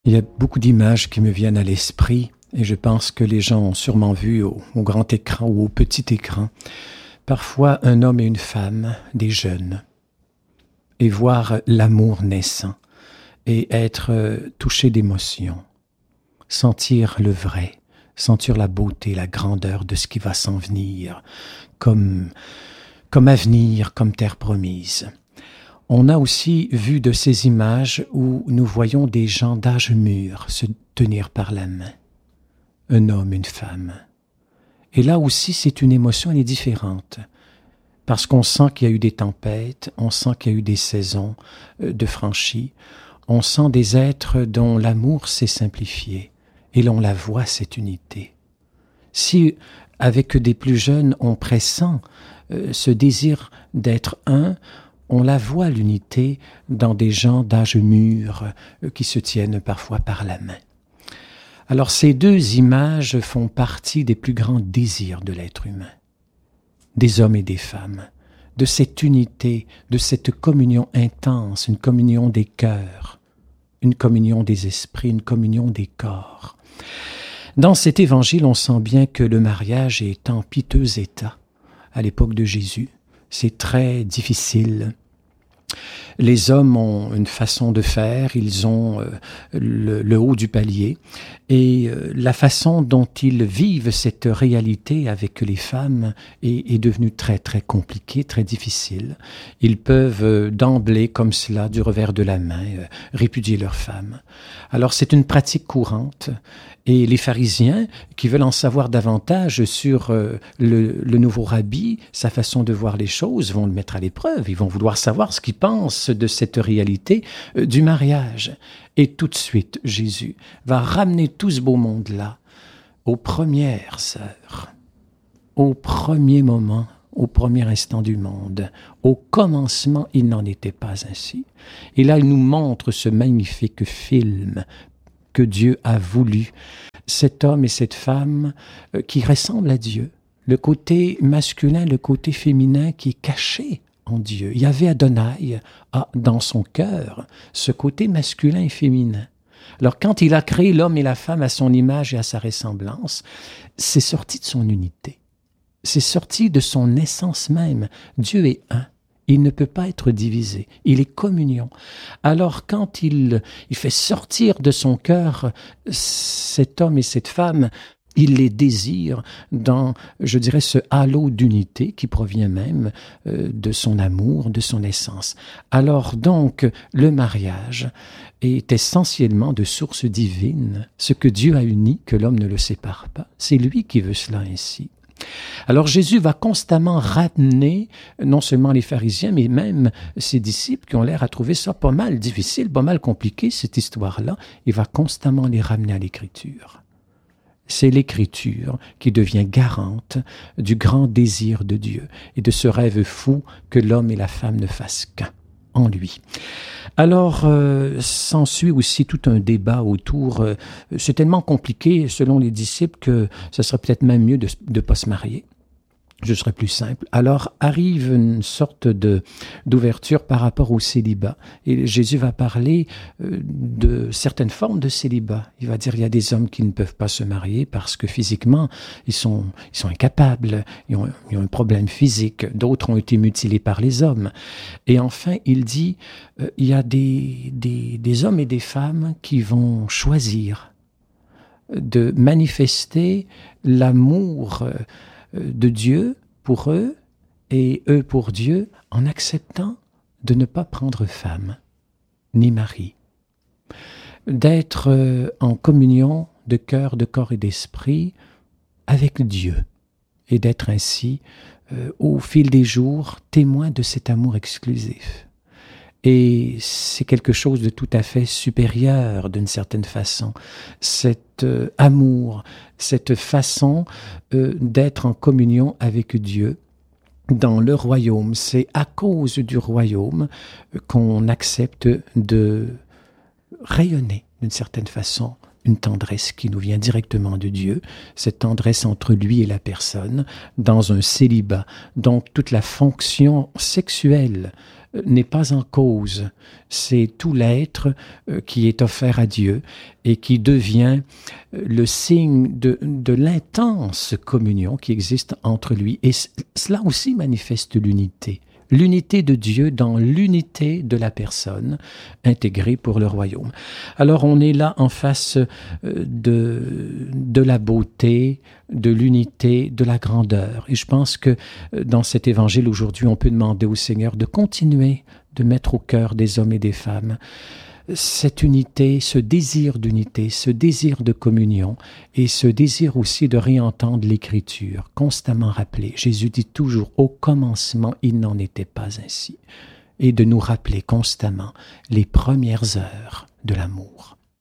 Il y a beaucoup d'images qui me viennent à l'esprit et je pense que les gens ont sûrement vu au grand écran ou au petit écran, parfois un homme et une femme, des jeunes, et voir l'amour naissant et être touché d'émotion, sentir le vrai, sentir la beauté, la grandeur de ce qui va s'en venir, comme avenir, comme terre promise. On a aussi vu de ces images où nous voyons des gens d'âge mûr se tenir par la main, un homme, une femme. Et là aussi, c'est une émotion, elle est différente, parce qu'on sent qu'il y a eu des tempêtes, on sent qu'il y a eu des saisons de franchies, on sent des êtres dont l'amour s'est simplifié, et l'on la voit, cette unité. Si, avec des plus jeunes, on pressent ce désir d'être un, on la voit, l'unité, dans des gens d'âge mûr qui se tiennent parfois par la main. Alors ces deux images font partie des plus grands désirs de l'être humain, des hommes et des femmes, de cette unité, de cette communion intense, une communion des cœurs, une communion des esprits, une communion des corps. Dans cet évangile, on sent bien que le mariage est en piteux état à l'époque de Jésus. C'est très difficile. Les hommes ont une façon de faire, ils ont le haut du palier, et la façon dont ils vivent cette réalité avec les femmes est devenue très très compliquée, très difficile. Ils peuvent d'emblée, comme cela, du revers de la main, répudier leurs femmes. Alors c'est une pratique courante, et les pharisiens, qui veulent en savoir davantage sur le nouveau rabbi, sa façon de voir les choses, vont le mettre à l'épreuve. Ils vont vouloir savoir ce qu'il pense de cette réalité du mariage. Et tout de suite, Jésus va ramener tout ce beau monde-là aux premières heures, au premier moment, au premier instant du monde. Au commencement, il n'en était pas ainsi. Et là, il nous montre ce magnifique film que Dieu a voulu, cet homme et cette femme qui ressemblent à Dieu, le côté masculin, le côté féminin qui est caché en Dieu. Yahvé Adonai a dans son cœur ce côté masculin et féminin. Alors quand il a créé l'homme et la femme à son image et à sa ressemblance, c'est sorti de son unité, c'est sorti de son essence même. Dieu est un. Il ne peut pas être divisé. Il est communion. Alors quand il fait sortir de son cœur cet homme et cette femme, il les désire dans, je dirais, ce halo d'unité qui provient même de son amour, de son essence. Alors donc, le mariage est essentiellement de source divine. Ce que Dieu a uni, que l'homme ne le sépare pas. C'est lui qui veut cela ainsi. Alors Jésus va constamment ramener non seulement les pharisiens, mais même ses disciples qui ont l'air à trouver ça pas mal difficile, pas mal compliqué, cette histoire-là. Il va constamment les ramener à l'Écriture. C'est l'Écriture qui devient garante du grand désir de Dieu et de ce rêve fou que l'homme et la femme ne fassent qu'un en lui. Alors, s'ensuit aussi tout un débat autour. C'est tellement compliqué, selon les disciples, que ce serait peut-être même mieux de ne pas se marier. Je serais plus simple. Alors arrive une sorte d'ouverture par rapport au célibat. Et Jésus va parler de certaines formes de célibat. Il va dire il y a des hommes qui ne peuvent pas se marier parce que physiquement, ils sont incapables, ils ont un problème physique. D'autres ont été mutilés par les hommes. Et enfin, il dit il y a des hommes et des femmes qui vont choisir de manifester l'amour de Dieu pour eux et eux pour Dieu en acceptant de ne pas prendre femme ni mari, d'être en communion de cœur, de corps et d'esprit avec Dieu et d'être ainsi au fil des jours témoin de cet amour exclusif. Et c'est quelque chose de tout à fait supérieur d'une certaine façon. Cet amour, cette façon d'être en communion avec Dieu dans le royaume. C'est à cause du royaume qu'on accepte de rayonner d'une certaine façon une tendresse qui nous vient directement de Dieu, cette tendresse entre lui et la personne, dans un célibat. Donc toute la fonction sexuelle n'est pas en cause. C'est tout l'être qui est offert à Dieu et qui devient le signe de l'intense communion qui existe entre lui. Et cela aussi manifeste l'unité. L'unité de Dieu dans l'unité de la personne intégrée pour le royaume. Alors on est là en face de la beauté, de l'unité, de la grandeur. Et je pense que dans cet évangile aujourd'hui, on peut demander au Seigneur de continuer de mettre au cœur des hommes et des femmes cette unité, ce désir d'unité, ce désir de communion et ce désir aussi de réentendre l'Écriture, constamment rappelé. Jésus dit toujours, au commencement, il n'en était pas ainsi. Et de nous rappeler constamment les premières heures de l'amour.